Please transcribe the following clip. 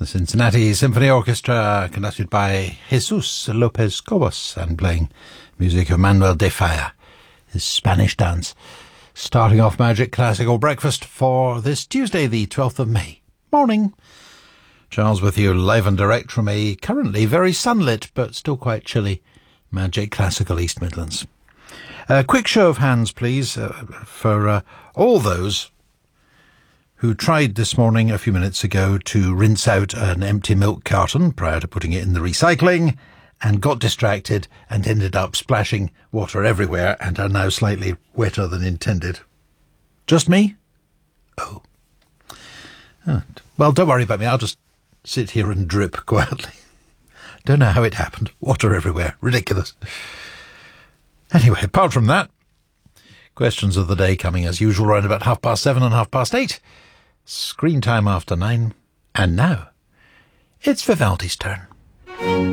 The Cincinnati Symphony Orchestra, conducted by Jesus Lopez Cobos and playing music of Manuel de Falla, his Spanish dance. Starting off Magic Classical Breakfast for this Tuesday, the 12th of May. Morning. Charles with you live and direct from a currently very sunlit but still quite chilly Magic Classical East Midlands. A quick show of hands, please, for all those who tried this morning a few minutes ago to rinse out an empty milk carton prior to putting it in the recycling and got distracted and ended up splashing water everywhere and are now slightly wetter than intended. Just me? Oh. Well, don't worry about me. I'll just sit here and drip quietly. Don't know how it happened. Water everywhere. Ridiculous. Anyway, apart from that, questions of the day coming as usual around about 7:30 and 8:30. Screen time after 9. And now, it's Vivaldi's turn.